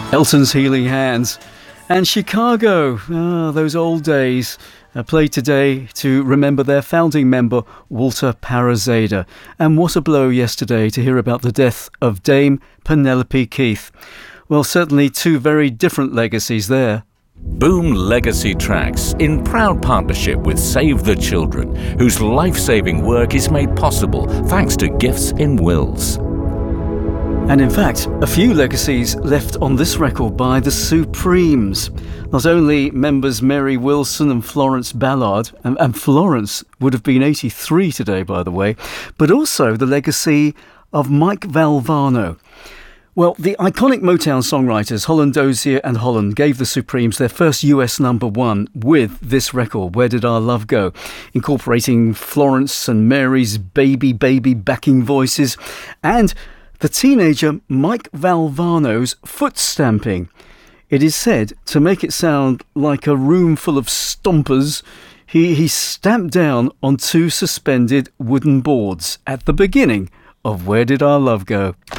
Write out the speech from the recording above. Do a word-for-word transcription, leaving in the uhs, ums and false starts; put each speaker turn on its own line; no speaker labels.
Elton's Healing Hands. And Chicago, ah, those old days, uh, played today to remember their founding member, Walter Parazaider. And what a blow yesterday to hear about the death of Dame Penelope Keith. Well, certainly two very different legacies there.
Boom Legacy Tracks, in proud partnership with Save the Children, whose life-saving work is made possible thanks to gifts in wills.
And in fact, a few legacies left on this record by the Supremes. Not only members Mary Wilson and Florence Ballard, and, and Florence would have been eighty-three today, by the way, but also the legacy of Mike Valvano. Well, the iconic Motown songwriters Holland Dozier and Holland gave the Supremes their first U S number one with this record, Where Did Our Love Go?, incorporating Florence and Mary's baby, baby backing voices and the teenager Mike Valvano's foot stamping. It is said to make it sound like a room full of stompers. He, he stamped down on two suspended wooden boards at the beginning of Where Did Our Love Go?